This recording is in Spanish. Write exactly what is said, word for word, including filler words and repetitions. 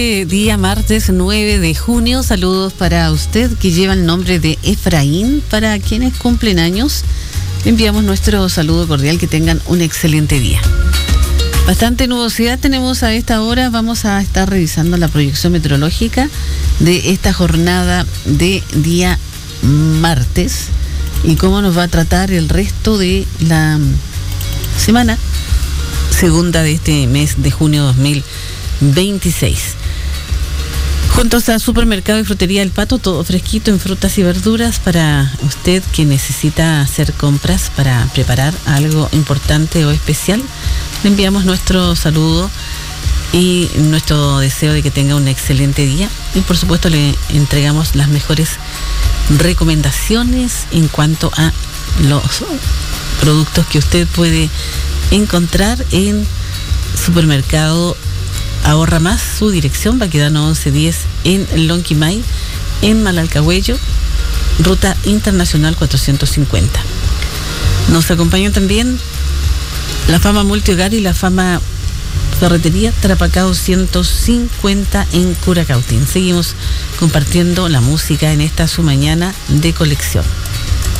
Día martes nueve de junio, saludos para usted que lleva el nombre de Efraín. Para quienes cumplen años, le enviamos nuestro saludo cordial, que tengan un excelente día. Bastante nubosidad tenemos a esta hora. Vamos a estar revisando la proyección meteorológica de esta jornada de día martes y cómo nos va a tratar el resto de la semana segunda de este mes de junio dos mil veintiséis. Juntos a Supermercado y Frutería El Pato, todo fresquito en frutas y verduras para usted que necesita hacer compras para preparar algo importante o especial. Le enviamos nuestro saludo y nuestro deseo de que tenga un excelente día. Y por supuesto le entregamos las mejores recomendaciones en cuanto a los productos que usted puede encontrar en Supermercado Ahorra Más. Su dirección, Baquedano once diez en Lonquimay, en Malalcahuello, Ruta Internacional cuatrocientos cincuenta. Nos acompañan también la Fama Multihogar y la Fama Ferretería Tarapacá ciento cincuenta en Curacautín. Seguimos compartiendo la música en esta su mañana de colección.